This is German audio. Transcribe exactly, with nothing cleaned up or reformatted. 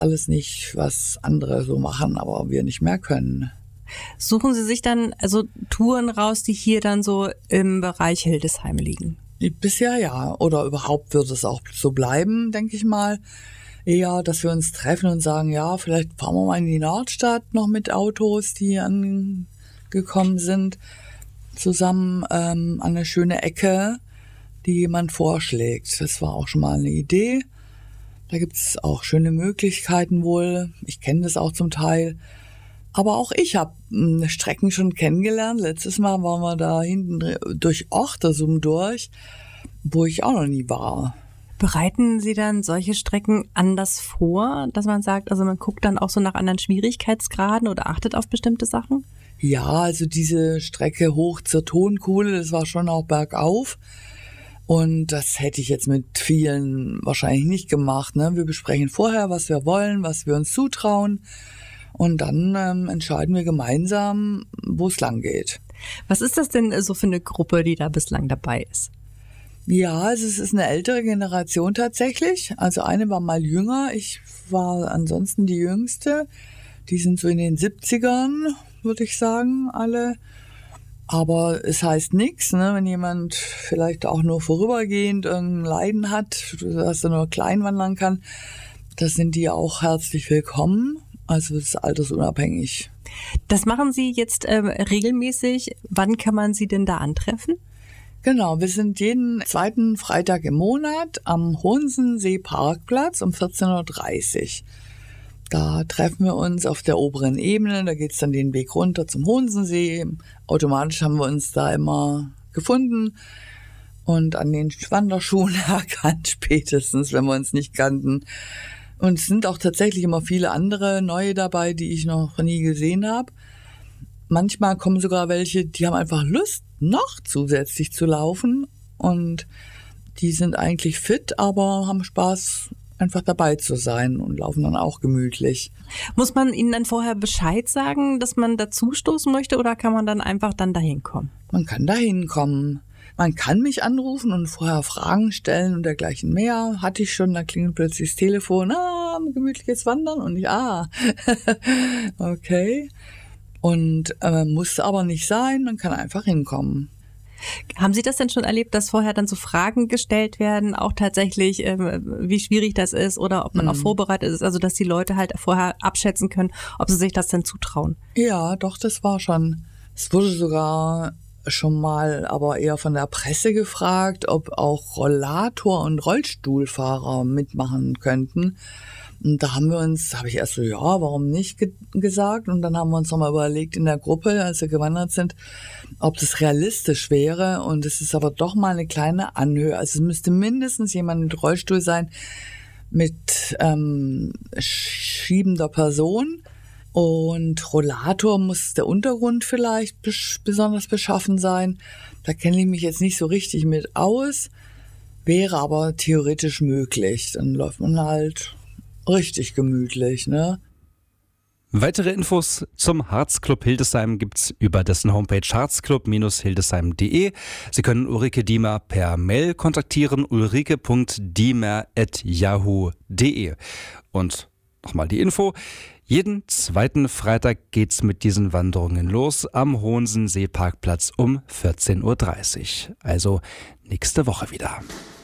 alles nicht, was andere so machen, aber wir nicht mehr können. Suchen Sie sich dann also Touren raus, die hier dann so im Bereich Hildesheim liegen? Bisher ja. Oder überhaupt wird es auch so bleiben, denke ich mal. Eher, dass wir uns treffen und sagen, ja, vielleicht fahren wir mal in die Nordstadt noch mit Autos, die angekommen sind, zusammen ähm, an eine schöne Ecke, die jemand vorschlägt. Das war auch schon mal eine Idee. Da gibt es auch schöne Möglichkeiten wohl. Ich kenne das auch zum Teil. Aber auch ich habe Strecken schon kennengelernt. Letztes Mal waren wir da hinten durch Ochtersum durch, wo ich auch noch nie war. Bereiten Sie dann solche Strecken anders vor, dass man sagt, also man guckt dann auch so nach anderen Schwierigkeitsgraden oder achtet auf bestimmte Sachen? Ja, also diese Strecke hoch zur Tonkuhle, das war schon auch bergauf. Und das hätte ich jetzt mit vielen wahrscheinlich nicht gemacht, ne? Wir besprechen vorher, was wir wollen, was wir uns zutrauen. Und dann ähm, entscheiden wir gemeinsam, wo es lang geht. Was ist das denn so für eine Gruppe, die da bislang dabei ist? Ja, also es ist eine ältere Generation tatsächlich. Also eine war mal jünger, ich war ansonsten die Jüngste. Die sind so in den siebzigern, würde ich sagen, alle. Aber es heißt nichts, ne? Wenn jemand vielleicht auch nur vorübergehend irgendein Leiden hat, dass er nur klein wandern kann, da sind die auch herzlich willkommen. Also es ist altersunabhängig. Das machen Sie jetzt ähm, regelmäßig. Wann kann man Sie denn da antreffen? Genau, wir sind jeden zweiten Freitag im Monat am Hohensensee Parkplatz um vierzehn Uhr dreißig. Da treffen wir uns auf der oberen Ebene, da geht's dann den Weg runter zum Hohensensee. Automatisch haben wir uns da immer gefunden und an den Wanderschuhen erkannt, spätestens, wenn wir uns nicht kannten. Und es sind auch tatsächlich immer viele andere neue dabei, die ich noch nie gesehen habe. Manchmal kommen sogar welche, die haben einfach Lust, noch zusätzlich zu laufen. Und die sind eigentlich fit, aber haben Spaß, einfach dabei zu sein und laufen dann auch gemütlich. Muss man ihnen dann vorher Bescheid sagen, dass man dazustoßen möchte, oder kann man dann einfach dann dahin kommen? Man kann dahin kommen. Man kann mich anrufen und vorher Fragen stellen und dergleichen mehr. Hatte ich schon, da klingelt plötzlich das Telefon, ah, gemütliches Wandern und ich, ah, okay. Und äh, muss aber nicht sein, man kann einfach hinkommen. Haben Sie das denn schon erlebt, dass vorher dann so Fragen gestellt werden, auch tatsächlich, äh, wie schwierig das ist oder ob man mhm. auch vorbereitet ist, also dass die Leute halt vorher abschätzen können, ob sie sich das denn zutrauen? Ja, doch, das war schon. Es wurde sogar schon mal aber eher von der Presse gefragt, ob auch Rollator- und Rollstuhlfahrer mitmachen könnten. Und da haben wir uns, habe ich erst so, ja, warum nicht ge- gesagt. Und dann haben wir uns nochmal überlegt in der Gruppe, als wir gewandert sind, ob das realistisch wäre. Und es ist aber doch mal eine kleine Anhöhe. Also es müsste mindestens jemand mit Rollstuhl sein, mit ähm, schiebender Person. Und Rollator muss der Untergrund vielleicht besch- besonders beschaffen sein. Da kenne ich mich jetzt nicht so richtig mit aus. Wäre aber theoretisch möglich. Dann läuft man halt richtig gemütlich, ne? Weitere Infos zum Harzclub Hildesheim gibt's über dessen Homepage harzclub Bindestrich hildesheim punkt de. Sie können Ulrike Diemer per Mail kontaktieren, ulrike punkt diemer at yahoo punkt de. Und nochmal die Info: Jeden zweiten Freitag geht's mit diesen Wanderungen los am Hohensensee Parkplatz um vierzehn Uhr dreißig. Also nächste Woche wieder.